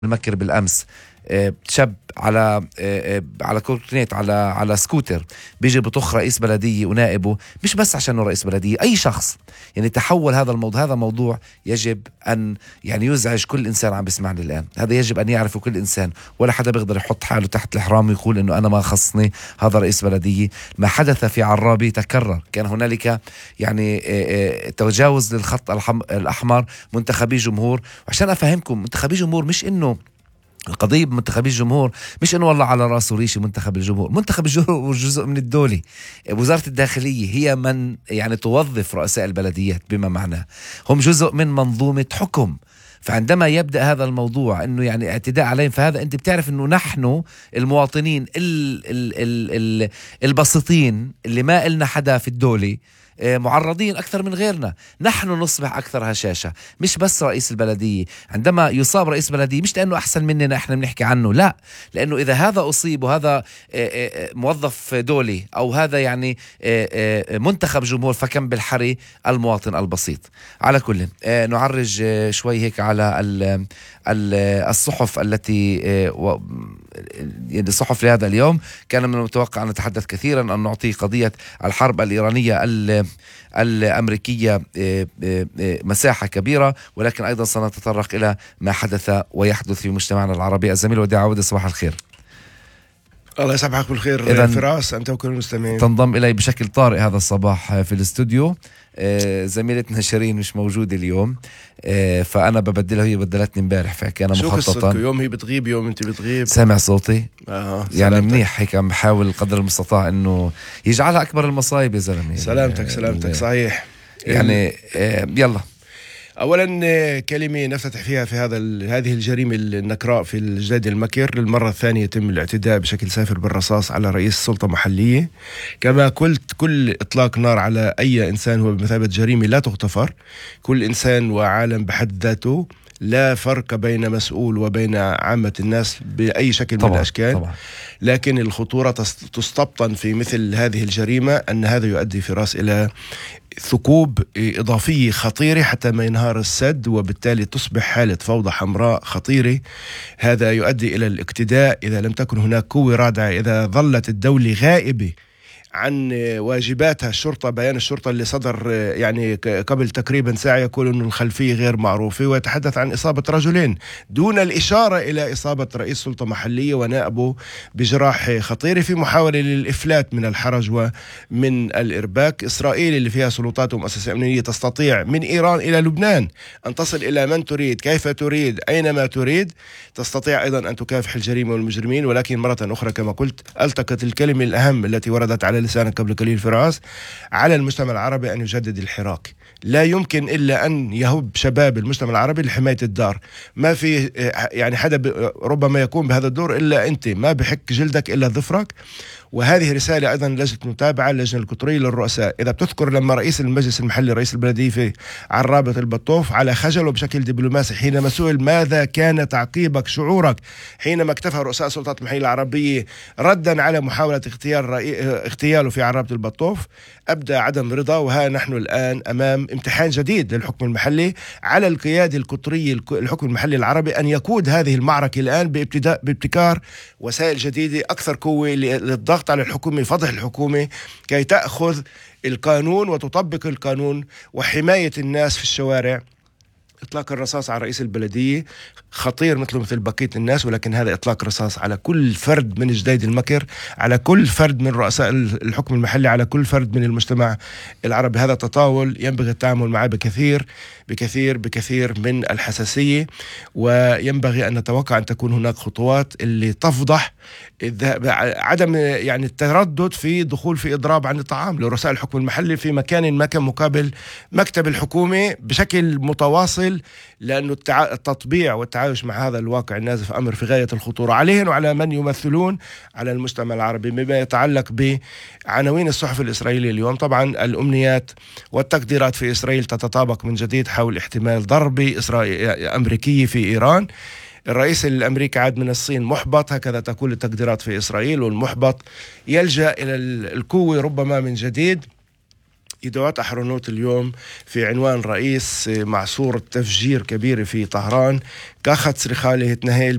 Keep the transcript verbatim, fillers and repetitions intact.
المكر بالأمس شاب على على كورتينيت على على سكوتر بيجي بطخ رئيس بلدية ونائبه، مش بس عشانه رئيس بلدية، أي شخص. يعني تحول هذا الموضوع، هذا موضوع يجب أن يعني يزعج كل إنسان عم بيسمعني الآن. هذا يجب أن يعرفه كل إنسان، ولا حدا بيقدر يحط حاله تحت الحرام ويقول إنه أنا ما خصني، هذا رئيس بلدية. ما حدث في عرابي تكرر، كان هنالك يعني تجاوز للخط الأحمر منتخبي جمهور. وعشان أفهمكم، منتخبي جمهور مش إنه القضية بمنتخبي الجمهور مش انه والله على راسه ريشي منتخب الجمهور. منتخب الجمهور جزء من الدولة. وزارة الداخلية هي من يعني توظف رؤساء البلديات، بما معناه هم جزء من منظومة حكم. فعندما يبدأ هذا الموضوع انه يعني اعتداء عليهم، فهذا انت بتعرف انه نحن المواطنين ال ال ال ال البسيطين اللي ما إلنا حدا في الدولة معرضين أكثر من غيرنا. نحن نصبح أكثر هشاشة. مش بس رئيس البلدية، عندما يصاب رئيس بلدية مش لأنه أحسن مننا إحنا بنحكي عنه، لا، لأنه إذا هذا أصيب وهذا موظف دولي أو هذا يعني منتخب جمهور، فكم بالحري المواطن البسيط. على كل نعرج شوي هيك على الصحف التي يعني الصحف لهذا اليوم. كان من المتوقع أن نتحدث كثيرا، أن نعطي قضية الحرب الإيرانية الأمريكية مساحة كبيرة، ولكن أيضا سنتطرق إلى ما حدث ويحدث في مجتمعنا العربي. الزميل وديع عودة، صباح الخير. الله يسامحك بالخير فراس، أنت وكل المستمعين. تنضم إلي بشكل طارئ هذا الصباح في الاستوديو زميلتنا شيرين مش موجودة اليوم، فأنا ببدلها، هي بدلتني امبارح، فكان مخططا. يوم هي بتغيب يوم أنت بتغيب. سامع صوتي؟ آه يعني منيح هيك، عم بحاول قدر المستطاع إنه يجعلها أكبر المصايب يا زلمة. سلامتك سلامتك صحيح. يعني يلا أولا كلمة نفتتح فيها في هذا هذه الجريمة النكراء في الجديد المكر. للمرة الثانية يتم الاعتداء بشكل سافر بالرصاص على رئيس سلطة محلية. كما قلت، كل إطلاق نار على أي إنسان هو بمثابة جريمة لا تغتفر. كل إنسان وعالم بحد ذاته، لا فرق بين مسؤول وبين عامة الناس بأي شكل من الأشكال. طبعا. لكن الخطورة تستبطن في مثل هذه الجريمة أن هذا يؤدي في راس إلى ثقوب إضافية خطيرة حتى ما ينهار السد، وبالتالي تصبح حالة فوضى حمراء خطيرة. هذا يؤدي إلى الاقتداء إذا لم تكن هناك قوة رادعة، إذا ظلت الدولة غائبة عن واجباتها. الشرطة، بيان الشرطة اللي صدر يعني قبل تقريبا ساعة يقول أن الخلفية غير معروفة، ويتحدث عن إصابة رجلين دون الإشارة إلى إصابة رئيس سلطة محلية ونائبه بجراح خطيرة في محاولة للإفلات من الحرج ومن الإرباك. إسرائيل اللي فيها سلطات ومؤسسة أمنية تستطيع من إيران إلى لبنان أن تصل إلى من تريد، كيف تريد، أينما تريد. تستطيع أيضا أن تكافح الجريمة والمجرمين. ولكن مرة أخرى كما قلت، التقت الكلمة الأهم التي وردت على لسانك قبل قليل فراس، على المجتمع العربي أن يجدد الحراك. لا يمكن إلا أن يهب شباب المجتمع العربي لحماية الدار. ما في يعني حدا ربما يقوم بهذا الدور إلا أنت، ما بحك جلدك إلا ظفرك. وهذه رسالة أيضا لجنة متابعة، اللجنة القطرية للرؤساء. إذا بتذكر لما رئيس المجلس المحلي رئيس البلدية في عرابة البطوف على خجله بشكل دبلوماسي حينما سئل ماذا كان تعقيبك، شعورك حينما اكتفى رؤساء السلطات المحلية العربية ردا على محاولة اختيار اغتياله في عرابة البطوف، أبدى عدم رضا. وها نحن الآن أمام امتحان جديد للحكم المحلي. على القيادة القطرية الحكم المحلي العربي أن يقود هذه المعركة الآن بابتداء بابتكار وسائل جديدة أكثر قوة للضغط على الحكومة، فضح الحكومة كي تأخذ القانون وتطبق القانون وحماية الناس في الشوارع. إطلاق الرصاص على رئيس البلدية خطير مثله مثل بقية الناس، ولكن هذا إطلاق رصاص على كل فرد من جديد المكر، على كل فرد من رؤساء الحكم المحلي، على كل فرد من المجتمع العربي. هذا تطاول ينبغي التعامل معه بكثير بكثير بكثير من الحساسية، وينبغي أن نتوقع أن تكون هناك خطوات اللي تفضح عدم يعني التردد في دخول في إضراب عن الطعام لرؤساء الحكم المحلي في مكان ما كان مقابل مكتب الحكومة بشكل متواصل، لأنه التطبيع والتعايش مع هذا الواقع النازف أمر في غاية الخطورة عليهم وعلى من يمثلون على المجتمع العربي. بما يتعلق بعناوين الصحف الإسرائيلية اليوم، طبعا الأمنيات والتقديرات في إسرائيل تتطابق من جديد حول احتمال ضربة أمريكية في إيران. الرئيس الأمريكي عاد من الصين محبط، هكذا تقول التقديرات في إسرائيل، والمحبط يلجأ إلى القوة ربما من جديد يدوات أحرنوت اليوم في عنوان رئيس مع صورة تفجير كبيرة في طهران كاخت سرخاله تنهيل